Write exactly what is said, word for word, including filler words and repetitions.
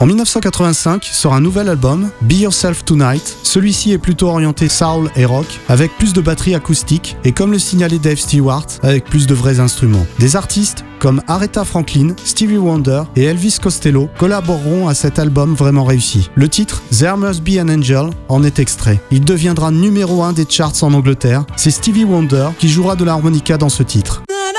En dix-neuf cent quatre-vingt-cinq sort un nouvel album, Be Yourself Tonight. Celui-ci est plutôt orienté soul et rock, avec plus de batterie acoustique et comme le signalait Dave Stewart, avec plus de vrais instruments. Des artistes comme Aretha Franklin, Stevie Wonder et Elvis Costello collaboreront à cet album vraiment réussi. Le titre, There Must Be an Angel, en est extrait. Il deviendra numéro un des charts en Angleterre. C'est Stevie Wonder qui jouera de l'harmonica dans ce titre.